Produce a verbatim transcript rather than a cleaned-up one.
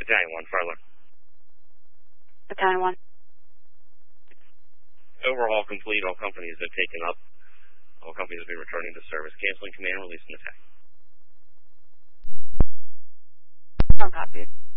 Battalion one, Farland. Battalion one. Overhaul complete. All companies have taken up. All companies will be returning to service. Canceling command, releasing attack. No copy.